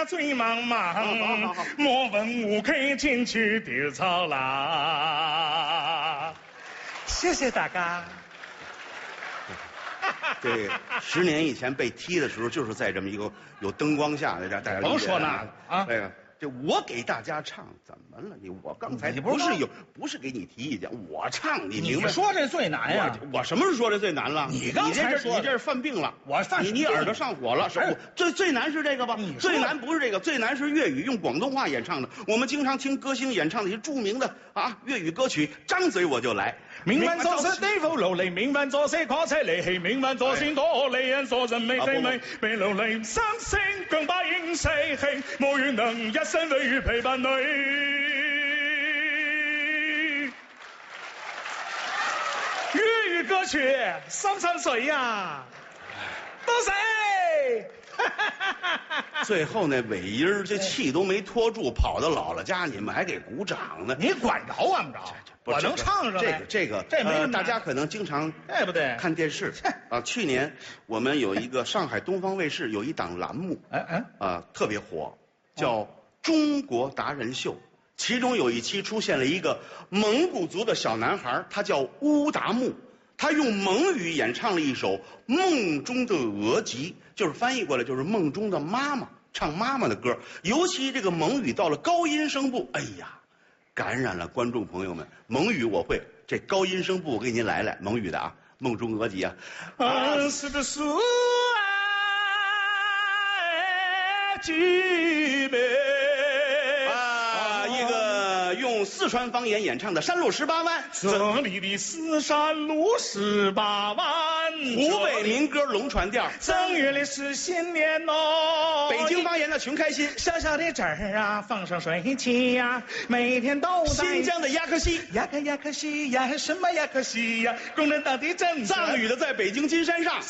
醉茫茫，莫问乌客进去丢草啦。谢谢大家。 这10年以前被踢的时候，就是在这么一个有灯光下的，大家甭说那个啊， 这个。这我给大家唱，怎么了你？我刚才不是给你提意见，我唱你明白？ 你说这最难呀！ 我什么时候说这最难了？ 你刚才说你这是犯病了， 我犯你耳朵上火了。最难是这个吧？最难不是这个，最难是粤语用广东话演唱的。我们经常听歌星演唱的一些著名的粤语歌曲，张嘴我就来。 明晚作息地府勞離，明晚作息跨車離棄，明晚作先多利人所人未地味，未勞離三聲更把應世氣，無緣能一生永遠陪伴你。粵語歌曲三水呀，多謝。 最后那尾音这气都没拖住，跑到姥姥家，你们还给鼓掌呢？ 你管着我不着？我能唱上来。 这没大家可能经常对不对？ 看电视啊。去年我们有一个上海东方卫视有一档栏目，特别火，叫《中国达人秀》。其中有一期出现了一个蒙古族的小男孩，他叫乌达木。他用蒙语演唱了一首《梦中的额吉》，就是翻译过来就是梦中的妈妈，唱妈妈的歌。尤其这个蒙语到了高音声部，哎呀，感染了观众朋友们。蒙语我会，这高音声部我给您来蒙语的啊，《梦中额吉》啊。 是的苏啊，吉贝。 用四川方言演唱的《山路18弯》， 这里的四山路18弯， 湖北民歌龙船调， 正月里是新年哦。 北京方言的穷开心， 小小的这儿啊，放上水汽呀，每天都在。 新疆的亚克西， 亚克西呀，什么亚克西呀？工人到底正。 藏语的在北京金山上。